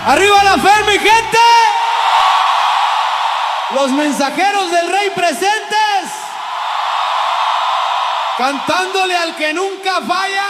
¡Arriba la fe, mi gente! Los mensajeros del rey presentes. Cantándole al que nunca falla.